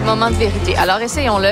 moment de vérité. Alors, essayons-le.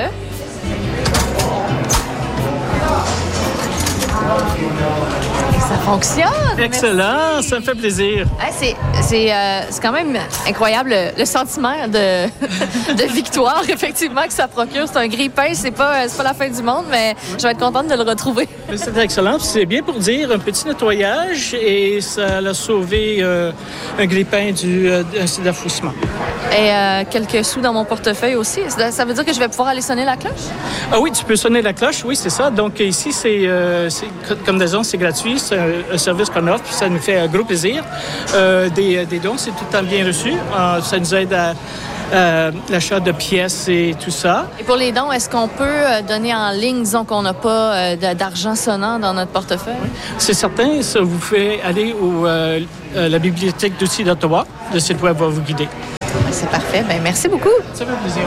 Et ça fonctionne! Excellent, ça me fait plaisir. C'est quand même incroyable le sentiment de victoire, effectivement, que ça procure. C'est un grille-pain, c'est pas la fin du monde, mais je vais être contente de le retrouver. C'est excellent. C'est bien pour dire un petit nettoyage et ça a sauvé un grille-pain d'un d'enfouissement. Et quelques sous dans mon portefeuille aussi. Ça veut dire que je vais pouvoir aller sonner la cloche? Ah oui, tu peux sonner la cloche, oui, c'est ça. Donc ici, c'est comme des dons, c'est gratuit. C'est un service qu'on offre, puis ça nous fait un gros plaisir. Des dons, c'est tout le temps bien reçu. Ça nous aide à l'achat de pièces et tout ça. Et pour les dons, est-ce qu'on peut donner en ligne, disons qu'on n'a pas d'argent sonnant dans notre portefeuille? Oui. C'est certain. Ça vous fait aller à la bibliothèque d'outils d'Ottawa. Le site web va vous guider. C'est parfait. Bien, merci beaucoup. Ça fait plaisir.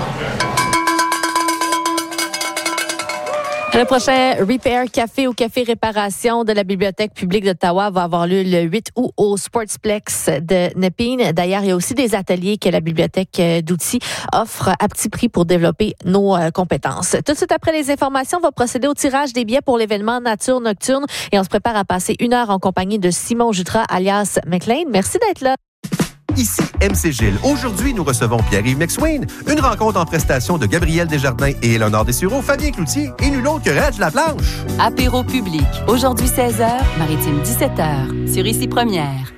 Le prochain Repair Café ou Café Réparation de la Bibliothèque publique d'Ottawa va avoir lieu le 8 août au Sportsplex de Nepean. D'ailleurs, il y a aussi des ateliers que la Bibliothèque d'outils offre à petit prix pour développer nos compétences. Tout de suite après les informations, on va procéder au tirage des billets pour l'événement Nature Nocturne et on se prépare à passer 1 heure en compagnie de Simon Jutras, alias McLean. Merci d'être là. Ici MC Gilles. Aujourd'hui, nous recevons Pierre-Yves McSween. Une rencontre en prestation de Gabriel Desjardins et Éléonore Dessureau, Fabien Cloutier et nul autre que Reg Laplanche. Apéro public. Aujourd'hui 16h, Maritime 17h. Sur Ici Première.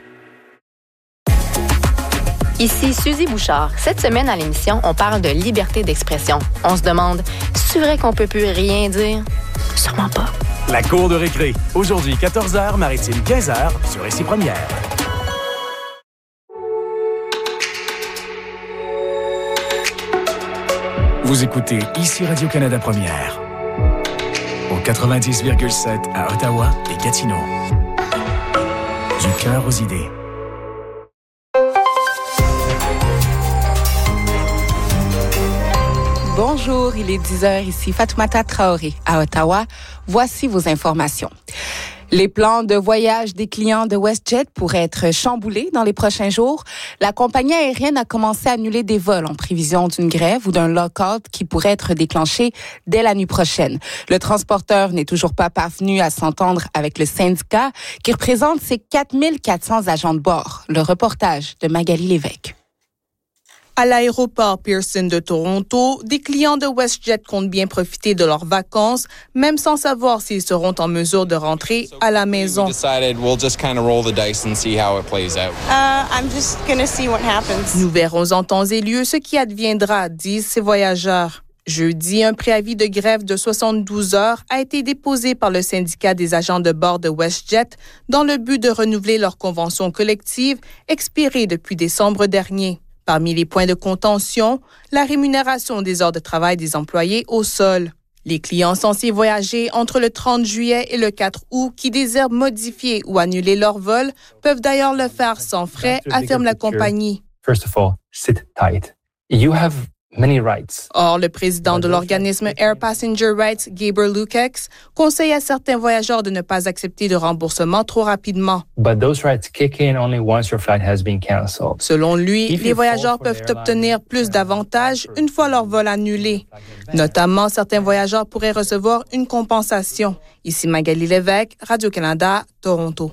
Ici Suzy Bouchard. Cette semaine à l'émission, on parle de liberté d'expression. On se demande, c'est vrai qu'on peut plus rien dire? Sûrement pas. La cour de récré. Aujourd'hui 14h, Maritime 15h. Sur Ici Première. Vous écoutez Ici Radio-Canada Première, au 90,7 à Ottawa et Gatineau. Du cœur aux idées. Bonjour, il est 10h ici, Fatoumata Traoré à Ottawa. Voici vos informations. Les plans de voyage des clients de WestJet pourraient être chamboulés dans les prochains jours. La compagnie aérienne a commencé à annuler des vols en prévision d'une grève ou d'un lock-out qui pourrait être déclenché dès la nuit prochaine. Le transporteur n'est toujours pas parvenu à s'entendre avec le syndicat qui représente ses 4400 agents de bord. Le reportage de Magali Lévesque. À l'aéroport Pearson de Toronto, des clients de WestJet comptent bien profiter de leurs vacances, même sans savoir s'ils seront en mesure de rentrer à la maison. Nous verrons en temps et lieu ce qui adviendra, disent ces voyageurs. Jeudi, un préavis de grève de 72 heures a été déposé par le syndicat des agents de bord de WestJet dans le but de renouveler leur convention collective expirée depuis décembre dernier. Parmi les points de contention, la rémunération des heures de travail des employés au sol. Les clients censés voyager entre le 30 juillet et le 4 août qui désirent modifier ou annuler leur vol peuvent d'ailleurs le faire sans frais, affirme la compagnie. First of all, sit tight. You have many rights. Or, le président de l'organisme Air Passenger Rights, Gabriel Lukex, conseille à certains voyageurs de ne pas accepter de remboursement trop rapidement. But those rights kick in only once your flight has been canceled. Selon lui, les voyageurs peuvent obtenir plus d'avantages une fois leur vol annulé. Notamment, certains voyageurs pourraient recevoir une compensation. Ici Magali Lévesque, Radio-Canada, Toronto.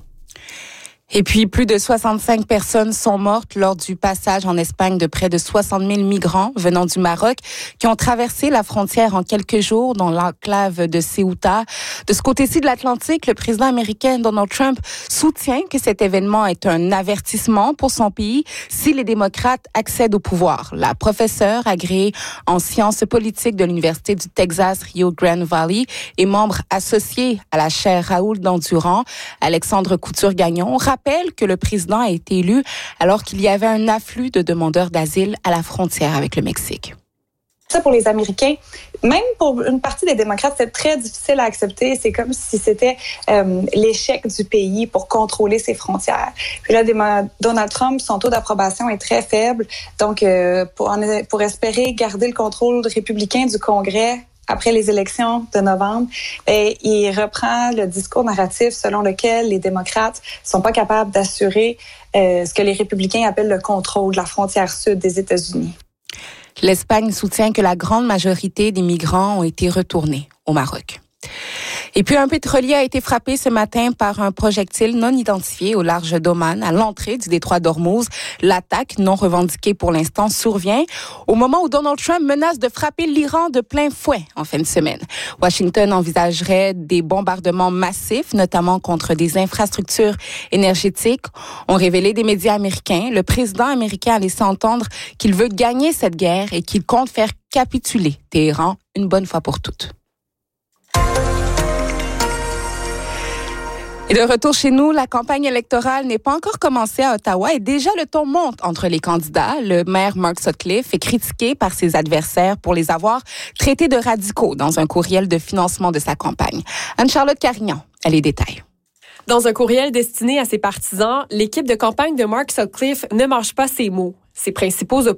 Et puis, plus de 65 personnes sont mortes lors du passage en Espagne de près de 60 000 migrants venant du Maroc qui ont traversé la frontière en quelques jours dans l'enclave de Ceuta. De ce côté-ci de l'Atlantique, le président américain Donald Trump soutient que cet événement est un avertissement pour son pays si les démocrates accèdent au pouvoir. La professeure agréée en sciences politiques de l'Université du Texas Rio Grande Valley et membre associée à la chaire Raoul Dandurand, Alexandre Couture-Gagnon, rappelle que le président a été élu alors qu'il y avait un afflux de demandeurs d'asile à la frontière avec le Mexique. Ça, pour les Américains, même pour une partie des démocrates, c'est très difficile à accepter. C'est comme si c'était l'échec du pays pour contrôler ses frontières. Puis là, Donald Trump, son taux d'approbation est très faible. Donc, pour espérer garder le contrôle républicain du Congrès après les élections de novembre, il reprend le discours narratif selon lequel les démocrates sont pas capables d'assurer ce que les républicains appellent le contrôle de la frontière sud des États-Unis. L'Espagne soutient que la grande majorité des migrants ont été retournés au Maroc. Et puis, un pétrolier a été frappé ce matin par un projectile non identifié au large d'Oman, à l'entrée du détroit d'Ormuz. L'attaque, non revendiquée pour l'instant, survient au moment où Donald Trump menace de frapper l'Iran de plein fouet en fin de semaine. Washington envisagerait des bombardements massifs, notamment contre des infrastructures énergétiques, ont révélé des médias américains. Le président américain a laissé entendre qu'il veut gagner cette guerre et qu'il compte faire capituler Téhéran une bonne fois pour toutes. Et de retour chez nous, la campagne électorale n'est pas encore commencée à Ottawa et déjà le ton monte entre les candidats. Le maire Mark Sutcliffe est critiqué par ses adversaires pour les avoir traités de radicaux dans un courriel de financement de sa campagne. Anne-Charlotte Carignan a les détails. Dans un courriel destiné à ses partisans, l'équipe de campagne de Mark Sutcliffe ne mâche pas ses mots. Ses principaux opposants